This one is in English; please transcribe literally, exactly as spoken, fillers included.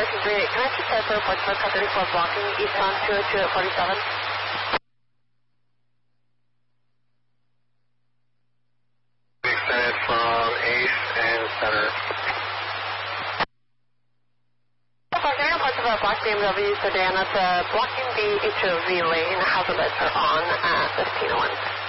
Ocean three eight, can I just have for Portsmouth car thirty-four blocking eastbound two oh two at forty-seven? Extended from Ace and Center. Can I Portsmouth block B M W sedan at the blocking the H O V lane, hazard lights are on at fifteen oh one.